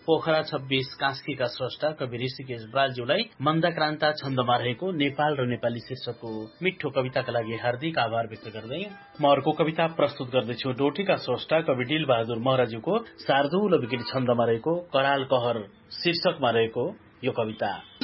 पोखरा 26 कास्कीका स्रष्टा कवि ऋषिकेश बरालज्यूलाई मन्दक्रान्ता छन्दमा रहेको नेपाल र नेपाली शीर्षकको मिठो कविताका लागि हार्दिक आभार व्यक्त गर्दै म अर्को कविता प्रस्तुत गर्दैछु। डोटीका स्रष्टा कवि डिल बहादुर महराज्यूको शार्दूल विकिरी छन्दमा रहेको कराल कहर शीर्षकमा रहेको यो कविता।